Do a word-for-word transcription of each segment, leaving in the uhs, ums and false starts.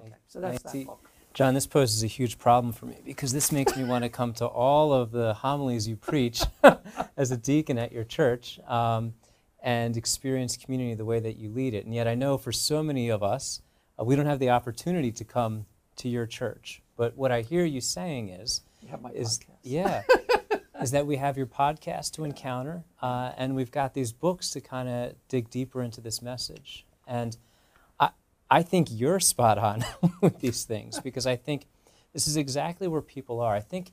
Okay, so that's that See, book. John, this poses a huge problem for me because this makes me want to come to all of the homilies you preach as a deacon at your church um, and experience community the way that you lead it. And yet I know for so many of us, uh, we don't have the opportunity to come to your church. But what I hear you saying is, You have my is podcast. yeah, is that we have your podcast to encounter, uh, and we've got these books to kind of dig deeper into this message. And I, I think you're spot on with these things because I think this is exactly where people are. I think,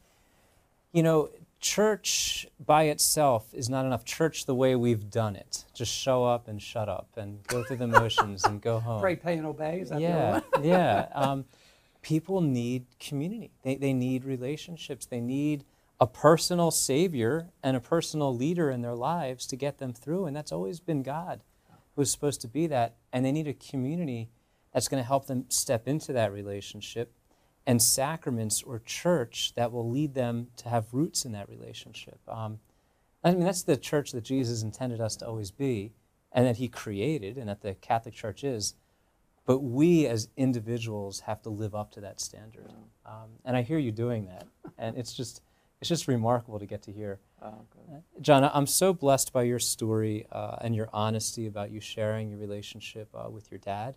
you know, church by itself is not enough. Church the way we've done it, just show up and shut up and go through the motions and go home. Pray, pay, and obey. Is that Yeah, the other one? yeah. Um, people need community. They they need relationships. They need a personal savior and a personal leader in their lives to get them through. And that's always been God who's supposed to be that. And they need a community that's going to help them step into that relationship, and sacraments or church that will lead them to have roots in that relationship. Um, I mean, that's the church that Jesus intended us to always be and that he created and that the Catholic Church is. But we as individuals have to live up to that standard. Um, and I hear you doing that. And it's just it's just remarkable to get to hear. Oh, good. John, I'm so blessed by your story uh, and your honesty about you sharing your relationship uh, with your dad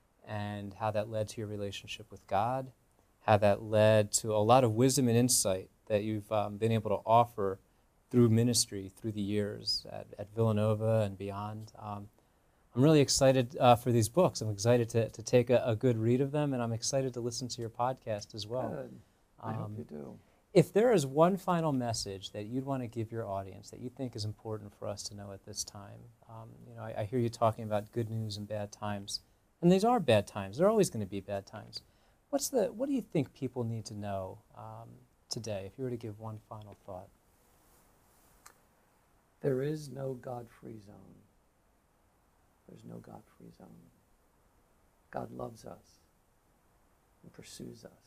and how that led to your relationship with God, how that led to a lot of wisdom and insight that you've um, been able to offer through ministry through the years at, at Villanova and beyond. Um, I'm really excited uh, for these books. I'm excited to, to take a, a good read of them, and I'm excited to listen to your podcast as well. Good. I Um, hope you do. If there is one final message that you'd want to give your audience that you think is important for us to know at this time, um, you know, I, I hear you talking about good news and bad times, and these are bad times. They're always going to be bad times. What's the? What do you think people need to know um, today? If you were to give one final thought. There is no God-free zone. There's no God-free zone. God loves us and pursues us.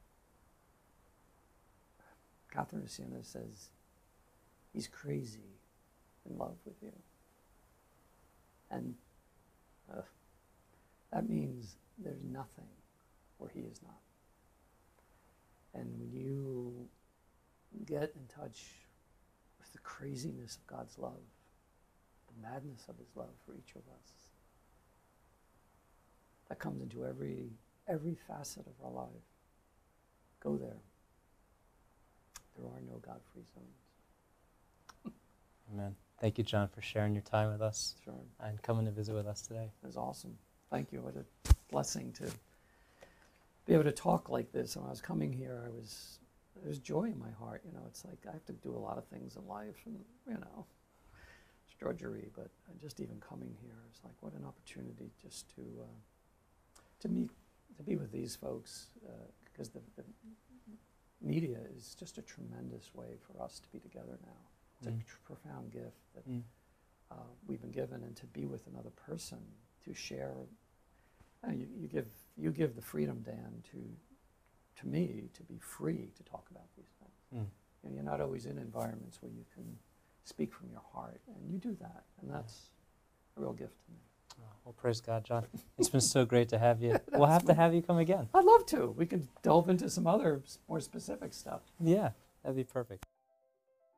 Catherine of Siena says, he's crazy in love with you. And uh, that means there's nothing where he is not. And when you get in touch with the craziness of God's love, the madness of his love for each of us, that comes into every every facet of our life. Go there. There are no God-free zones. Amen. Thank you, John, for sharing your time with us Sure. and coming to visit with us today. It was awesome. Thank you. What a blessing to be able to talk like this. When I was coming here, I was there was joy in my heart. You know, it's like I have to do a lot of things in life, and you know, it's drudgery. But just even coming here, it's like what an opportunity just to uh, to meet, to be with these folks, because uh, the, the media is just a tremendous way for us to be together now. It's mm. a tr- profound gift that mm. uh, we've been given, and to be with another person, to share. Uh, you, you give you give the freedom, Dan, to to me to be free to talk about these things. Mm. And you're not always in environments where you can speak from your heart, and you do that, and that's a real gift to me. Oh, well, praise God, John. It's been so great to have you. We'll have to have you come again. I'd love to. We can delve into some other more specific stuff. Yeah, that'd be perfect.